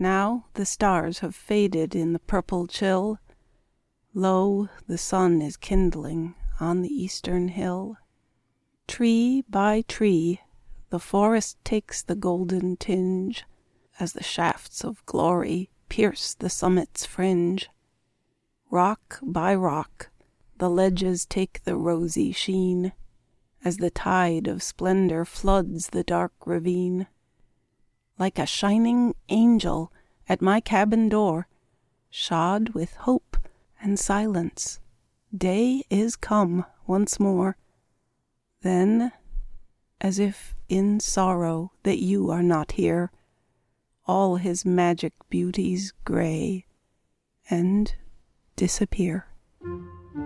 Now the stars have faded in the purple chill. Lo, the sun is kindling on the eastern hill. Tree by tree the forest takes the golden tinge, as the shafts of glory pierce the summit's fringe. Rock by rock the ledges take the rosy sheen, as the tide of splendor floods the dark ravine. Like a shining angel at my cabin door, shod with hope and silence, day is come once more. Then, as if in sorrow that you are not here, all his magic beauties gray and disappear.